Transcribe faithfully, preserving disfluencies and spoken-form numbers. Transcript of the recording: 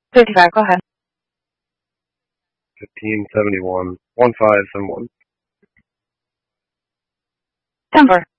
fifty-five, go ahead. fifteen seventy-one, one five seven one. Denver.